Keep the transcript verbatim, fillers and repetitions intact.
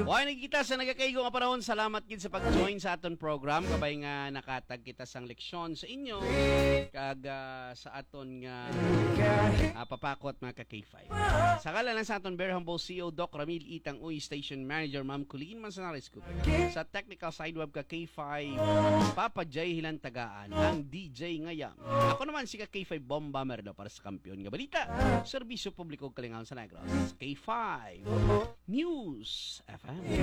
Why nagkita sa nagakaigo nga panahon, salamat gid sa pag-join sa aton program. Kabay nga nakatag kita sang leksyon sa inyo kag uh, sa aton nga uh, papakot mga ka K five. Sa kala lang sa aton very humble C E O Doc Ramil Itang Uy, Station Manager Ma'am Colleen Manzanares Cooper. Sa technical side web ka K five, Papa J Hilantagaan, ang D J ngayam. Ako naman si ka K five Bomba Merlo para sa kampiyon nga balita, serbisyo publiko kalingawan sa Negros. K five News F M.